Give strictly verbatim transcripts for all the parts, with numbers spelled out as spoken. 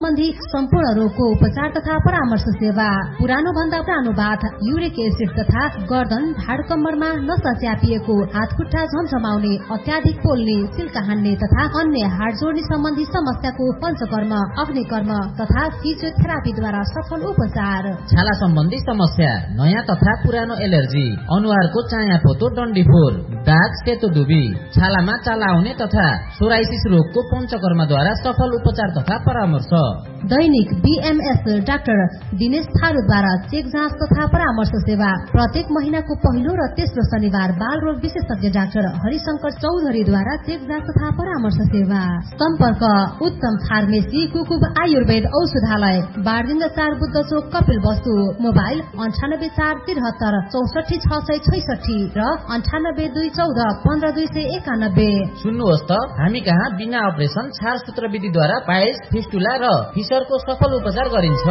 सम्बन्धी सम्पूर्ण रोगको उपचार तथा परामर्श सेवा। पुरानो भन्दा पुरानो बाथ, युरिक एसिड तथा गर्दन ढाड कम्मरमा नसा च्यापिएको, हात खुट्टा झमझमाउने, अत्याधिक पोल्ने, सिल्का हान्ने तथा अन्य हाड जोड्ने सम्बन्धी समस्याको पञ्चकर्म, अग्निकर्म तथा फिजियोथेरापीद्वारा सफल उपचार। छाला सम्बन्धी समस्या, नयाँ तथा पुरानो एलर्जी, अनुहारको चाया पोतो डन्डीफोर, दाग सेतो डुबी, छालामा चाला आउने तथा सोराइसिस रोगको पञ्चकर्मद्वारा सफल उपचार तथा परामर्श। दैनिक बीएमएस डाक्टर दिनेश थारूद्वारा चेक जाँच तथा परामर्श सेवा। प्रत्येक महीनाको पहिलो र तेस्रो शनिबार बाल रोग विशेषज्ञ डाक्टर हरिशंकर चौधरीद्वारा चेक जाँच तथा परामर्श सेवा। सम्पर्क उत्तम फार्मेसी कुकुब आयुर्वेद औषधालय, बारदिङ्ग चार बुद्ध चोक, कपिल वस्तु। मोबाइल अन्ठानब्बे चार त्रिहत्तर चौसठी छ सय छैसठी र अन्ठानब्बे दुई चौध पन्ध्र दुई सय एकानब्बे। सुन्नुहोस् त, हामी कहाँ बिना अपरेसन छार सूत्र विधिद्वारा पाइल्स, फिस्टुला र फिसरको सफल उपचार गरिन्छ।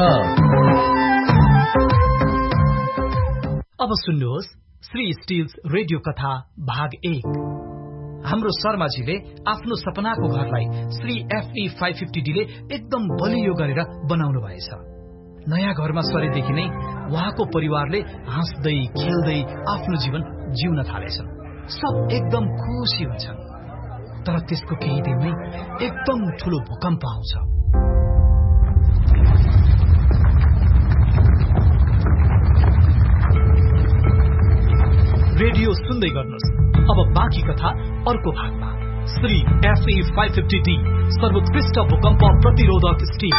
अब सुन्नुहोस् श्री स्टिल्स रेडियो कथा भाग एक। हाम्रो शर्माजीले आफ्नो सपनाको घरलाई Shri FE five fifty D ले एकदम बलियो गरेर बनाउनु भएछ। नयाँ घरमा सरेदेखि नै उहाँको परिवारले हाँस्दै खेल्दै आफ्नो जीवन जिउन थालेछन्। सब एकदम खुसी हुन्छन्। तर त्यसको केही दिनमै एकदम ठूलो भूकम्प आउँछ। रेडियो सुन्दै गर्नुहोस्। अब बाँकी कथा अर्को भागमा। Shri FE five fifty D सर्वोत्कृष्ट भूकम्प प्रतिरोधक स्टिल।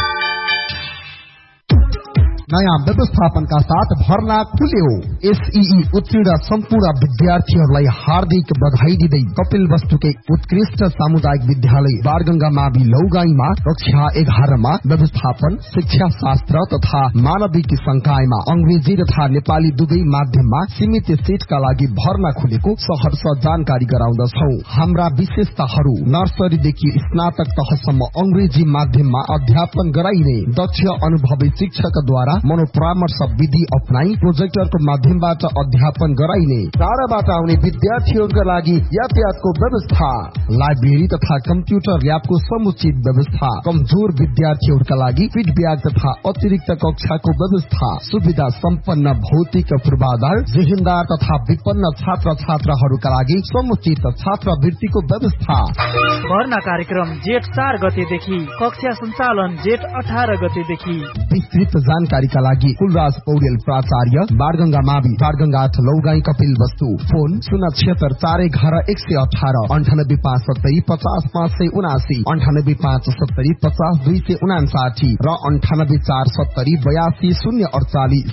नयाँ व्यवस्थापनका साथ भर्ना खुल्यो। एसईई उत्तीर्ण सम्पूर्ण विद्यार्थीहरूलाई हार्दिक बधाई दिँदै कपिल वस्तुकै उत्कृष्ट सामुदायिक विद्यालय बारगंगा मावि लौगाईमा कक्षा एघारमा व्यवस्थापन, शिक्षा शास्त्र तथा मानविक संकायमा अंग्रेजी तथा नेपाली दुवै माध्यममा सीमित सीटका लागि भर्ना खुलेको सहर्ष जानकारी गराउँदछौ। हाम्रा विशेषताहरू: नर्सरीदेखि स्नातक तहसम्म अंग्रेजी माध्यममा अध्यापन गराइने, दक्ष अनुभवी शिक्षकद्वारा मनोपरामर्श विधि अपनाई प्रोजेक्टरको माध्यमबाट अध्यापन गराइने, टाढाबाट आउने विद्यार्थीहरूका लागि यातायातको व्यवस्था, लाइब्रेरी तथा कम्प्युटर ल्याबको समुचित व्यवस्था, कमजोर विद्यार्थीहरूका लागि फीडब्याक तथा अतिरिक्त कक्षाको व्यवस्था, सुविधा सम्पन्न भौतिक पूर्वाधार, जेहेन्दार तथा विपन्न छात्र छात्राहरूका लागि समुचित छात्रवृत्तिको व्यवस्था। भर्ना कार्यक्रम जेठ चार गतेदेखि, कक्षा सञ्चालन जेठ अठार गतेदेखि। विस्तृत जानकारी का लागि कुलराज पौडेल प्राचार्य, बारगंगा मावि, बारगंगा आठ लौगाई, कपिल वस्तु। फोन शून्य छिहत्तर चार एघार एक सय अठार, अन्ठानब्बे पाँच सत्तरी पचास पाँच सय उनासी, अन्ठानब्बे पाँच सत्तरी पचास दुई सय उनासाठी र अन्ठानब्बे चार सत्तरी बयासी शून्य अडचालिस।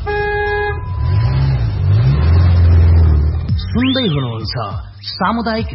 सुन्दै हुनुहुन्छ सामुदायिक